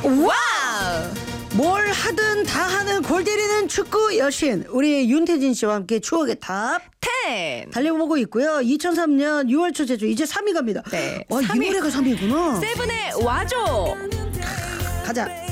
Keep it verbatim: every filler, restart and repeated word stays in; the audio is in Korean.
와우! 뭘 하든 다 하는 골 때리는 축구 여신 우리 윤태진 씨와 함께 추억의 탑 텐! 달려보고 있고요. 이천삼 년 유월 초 제주 이제 삼 위 갑니다. 네, 와, 삼 위. 이 노래가 삼 위구나. 세븐의 와줘! 가자.